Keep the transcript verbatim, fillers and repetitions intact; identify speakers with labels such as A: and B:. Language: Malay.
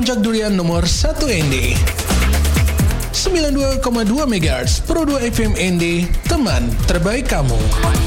A: Puncak Durian nomor satu N D. sembilan puluh dua koma dua megahertz Pro dua F M N D, teman terbaik kamu.